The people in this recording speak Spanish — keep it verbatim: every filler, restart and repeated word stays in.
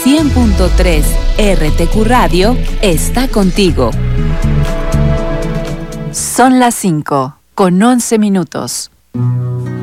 cien punto tres R T Q Radio está contigo. Son las cinco, con once minutos.